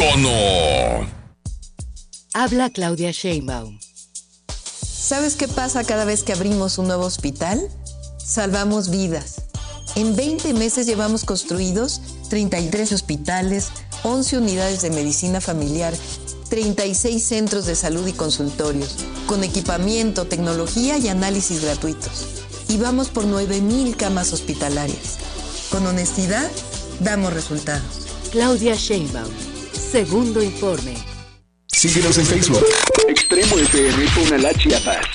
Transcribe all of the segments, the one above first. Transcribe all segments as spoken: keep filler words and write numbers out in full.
icono. Habla Claudia Sheinbaum. ¿Sabes qué pasa cada vez que abrimos un nuevo hospital? Salvamos vidas. En veinte meses llevamos construidos treinta y tres hospitales, once unidades de medicina familiar, treinta y seis centros de salud y consultorios, con equipamiento, tecnología y análisis gratuitos. Y vamos por nueve mil camas hospitalarias. Con honestidad, damos resultados. Claudia Sheinbaum, Segundo Informe. Síguenos en Facebook. Extremo F M Tonalá, Chiapas.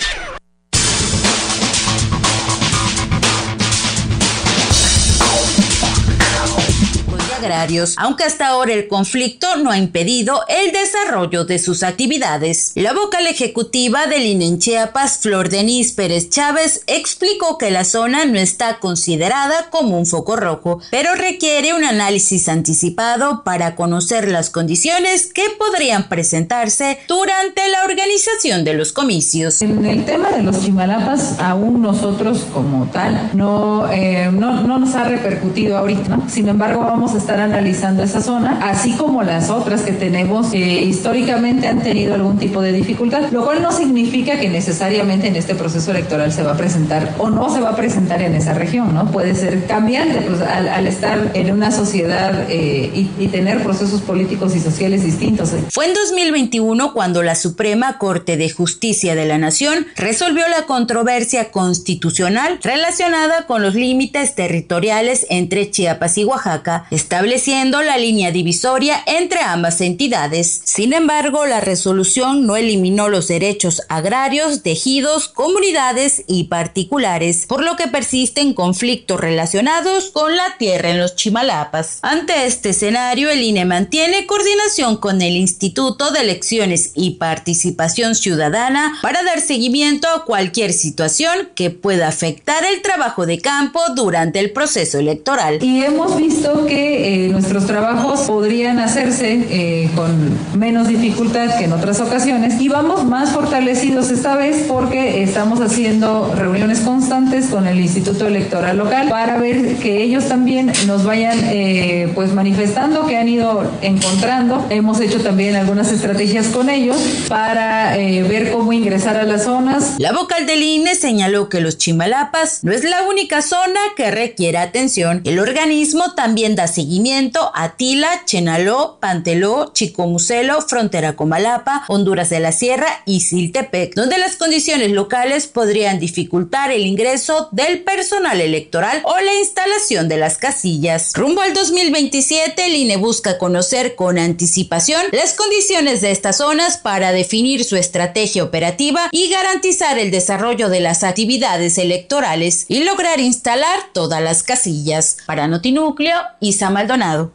Agrarios, aunque hasta ahora el conflicto no ha impedido el desarrollo de sus actividades. La vocal ejecutiva del I N E en Chiapas, Flor Denise Pérez Chávez, explicó que la zona no está considerada como un foco rojo, pero requiere un análisis anticipado para conocer las condiciones que podrían presentarse durante la organización de los comicios. En el tema de los Chimalapas, aún nosotros como tal no, eh, no, no nos ha repercutido ahorita, ¿no? Sin embargo, vamos a estar analizando esa zona, así como las otras que tenemos, eh, históricamente han tenido algún tipo de dificultad, lo cual no significa que necesariamente en este proceso electoral se va a presentar o no se va a presentar en esa región, ¿no? Puede ser cambiante, pues al, al estar en una sociedad eh, y, y tener procesos políticos y sociales distintos. Fue en dos mil veintiuno cuando la Suprema Corte de Justicia de la Nación resolvió la controversia constitucional relacionada con los límites territoriales entre Chiapas y Oaxaca, estableciendo la línea divisoria entre ambas entidades. Sin embargo, la resolución no eliminó los derechos agrarios de ejidos, comunidades y particulares, por lo que persisten conflictos relacionados con la tierra en los Chimalapas. Ante este escenario, el I N E mantiene coordinación con el Instituto de Elecciones y Participación Ciudadana para dar seguimiento a cualquier situación que pueda afectar el trabajo de campo durante el proceso electoral. Y hemos visto que Eh, nuestros trabajos podrían hacerse eh, con menos dificultad que en otras ocasiones y vamos más fortalecidos esta vez porque estamos haciendo reuniones constantes con el Instituto Electoral Local para ver que ellos también nos vayan eh, pues manifestando que han ido encontrando. Hemos hecho también algunas estrategias con ellos para eh, ver cómo ingresar a las zonas. La vocal del I N E señaló que los Chimalapas no es la única zona que requiere atención. El organismo también da seguimiento a Tila, Chenaló, Panteló, Chicomucelo, frontera Comalapa, Honduras de la Sierra y Siltepec, donde las condiciones locales podrían dificultar el ingreso del personal electoral o la instalación de las casillas. Rumbo al dos mil veintisiete, el I N E busca conocer con anticipación las condiciones de estas zonas para definir su estrategia operativa y garantizar el desarrollo de las actividades electorales y lograr instalar todas las casillas. Para Notinúcleo, Isa Maldonado.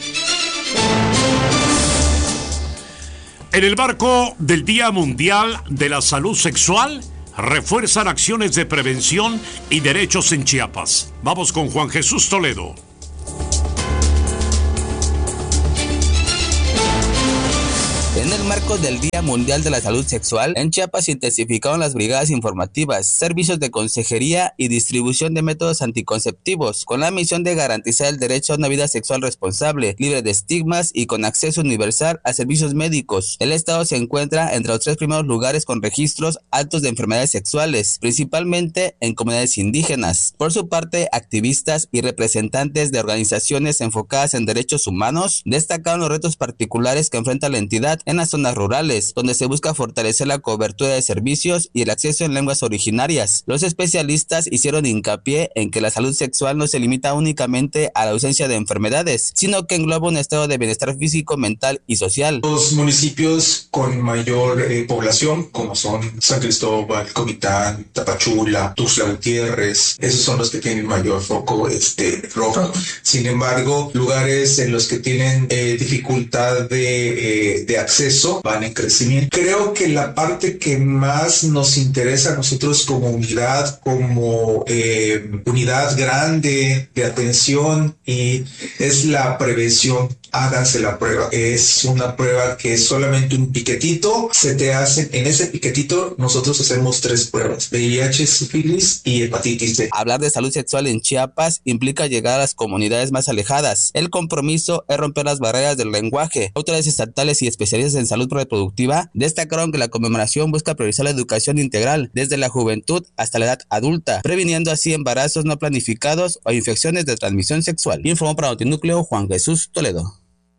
En el marco del Día Mundial de la Salud Sexual, refuerzan acciones de prevención y derechos en Chiapas. Vamos con Juan Jesús Toledo. En el marco del Día Mundial de la Salud Sexual, en Chiapas se intensificaron las brigadas informativas, servicios de consejería y distribución de métodos anticonceptivos, con la misión de garantizar el derecho a una vida sexual responsable, libre de estigmas y con acceso universal a servicios médicos. El estado se encuentra entre los tres primeros lugares con registros altos de enfermedades sexuales, principalmente en comunidades indígenas. Por su parte, activistas y representantes de organizaciones enfocadas en derechos humanos destacaron los retos particulares que enfrenta la entidad en las zonas rurales, donde se busca fortalecer la cobertura de servicios y el acceso en lenguas originarias. Los especialistas hicieron hincapié en que la salud sexual no se limita únicamente a la ausencia de enfermedades, sino que engloba un estado de bienestar físico, mental y social. Los municipios con mayor eh, población, como son San Cristóbal, Comitán, Tapachula, Tuxtla Gutiérrez, esos son los que tienen mayor foco este, rojo. Sin embargo, lugares en los que tienen eh, dificultad de, eh, de acceso van en crecimiento. Creo que la parte que más nos interesa a nosotros como unidad, como eh, unidad grande de atención y es la prevención. háganse la prueba. Es una prueba que es solamente un piquetito. Se te hace, en ese piquetito nosotros hacemos tres pruebas: V I H, sífilis y hepatitis C. Hablar de salud sexual en Chiapas implica llegar a las comunidades más alejadas. El compromiso es romper las barreras del lenguaje. Autoridades estatales y especialistas en salud reproductiva destacaron que la conmemoración busca priorizar la educación integral desde la juventud hasta la edad adulta, previniendo así embarazos no planificados o infecciones de transmisión sexual. Informó para Notinúcleo Juan Jesús Toledo.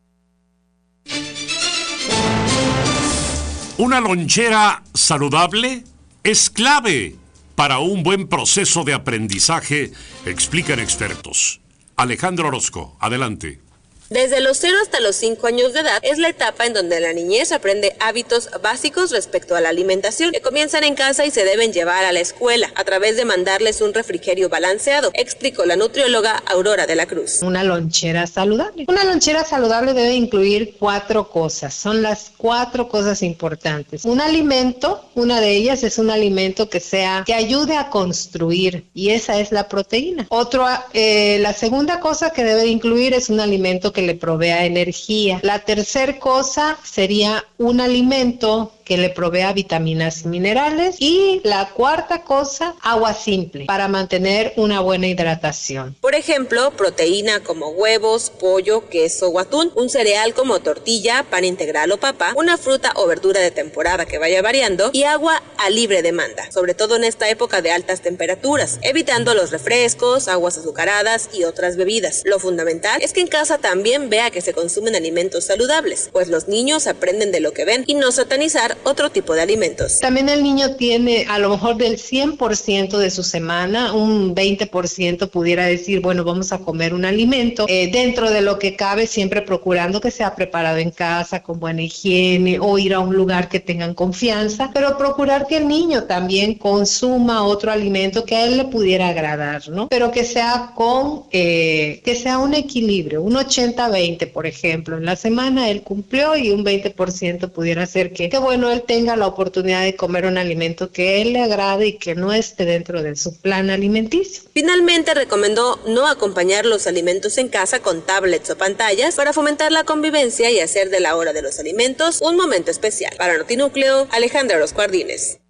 Una lonchera saludable es clave para un buen proceso de aprendizaje, explican expertos. Alejandro Orozco, adelante. Desde los cero hasta los cinco años de edad es la etapa en donde la niñez aprende hábitos básicos respecto a la alimentación, que comienzan en casa y se deben llevar a la escuela a través de mandarles un refrigerio balanceado, explicó la nutrióloga Aurora de la Cruz. Una lonchera saludable. Una lonchera saludable debe incluir cuatro cosas, son las cuatro cosas importantes. Un alimento, una de ellas es un alimento que sea, que ayude a construir, y esa es la proteína. Otro, eh, la segunda cosa que debe incluir es un alimento que que le provea energía. La tercera cosa sería un alimento que le provea vitaminas y minerales. Y la cuarta cosa, agua simple, para mantener una buena hidratación. Por ejemplo, proteína como huevos, pollo, queso o atún, un cereal como tortilla, pan integral o papa, una fruta o verdura de temporada que vaya variando y agua a libre demanda, sobre todo en esta época de altas temperaturas, evitando los refrescos, aguas azucaradas y otras bebidas. Lo fundamental es que en casa también vea que se consumen alimentos saludables, pues los niños aprenden de lo que ven, y no satanizar otro tipo de alimentos. También el niño tiene a lo mejor del cien por ciento de su semana, un veinte por ciento pudiera decir, bueno, vamos a comer un alimento, eh, dentro de lo que cabe, siempre procurando que sea preparado en casa, con buena higiene, o ir a un lugar que tengan confianza, pero procurar que el niño también consuma otro alimento que a él le pudiera agradar, ¿no? Pero que sea con, eh, que sea un equilibrio, un ochenta veinte, por ejemplo. En la semana él cumplió y un veinte por ciento pudiera ser que, que bueno, él tenga la oportunidad de comer un alimento que a él le agrade y que no esté dentro de su plan alimenticio. Finalmente recomendó no acompañar los alimentos en casa con tablets o pantallas para fomentar la convivencia y hacer de la hora de los alimentos un momento especial. Para Notinúcleo, Alejandra Orozco Ardínez.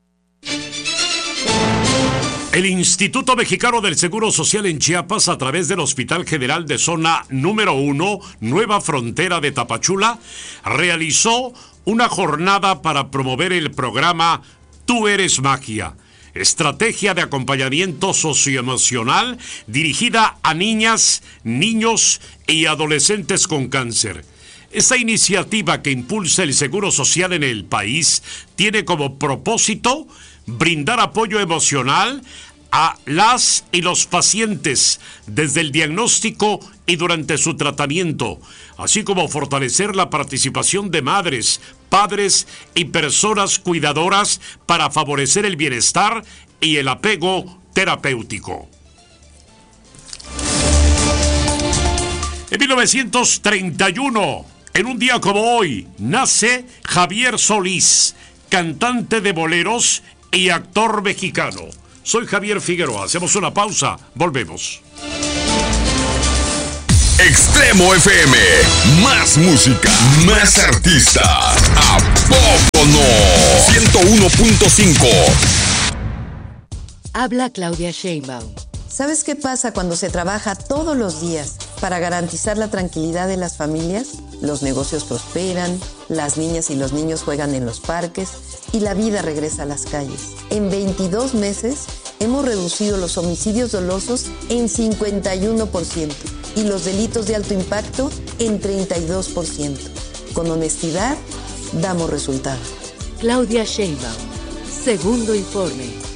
El Instituto Mexicano del Seguro Social en Chiapas, a través del Hospital General de Zona número uno, Nueva Frontera de Tapachula, realizó una jornada para promover el programa Tú Eres Magia, estrategia de acompañamiento socioemocional dirigida a niñas, niños y adolescentes con cáncer. Esta iniciativa que impulsa el Seguro Social en el país tiene como propósito brindar apoyo emocional a las y los pacientes desde el diagnóstico y durante su tratamiento, así como fortalecer la participación de madres, padres y personas cuidadoras para favorecer el bienestar y el apego terapéutico. En mil novecientos treinta y uno, en un día como hoy, nace Javier Solís, cantante de boleros y actor mexicano. Soy Javier Figueroa. Hacemos una pausa. Volvemos. Extremo F M. Más música, más artistas. ¿A poco no? ciento uno punto cinco. Habla Claudia Sheinbaum. ¿Sabes qué pasa cuando se trabaja todos los días para garantizar la tranquilidad de las familias? Los negocios prosperan, las niñas y los niños juegan en los parques y la vida regresa a las calles. En veintidós meses hemos reducido los homicidios dolosos en cincuenta y uno por ciento y los delitos de alto impacto en treinta y dos por ciento. Con honestidad, damos resultados. Claudia Sheinbaum. Segundo informe.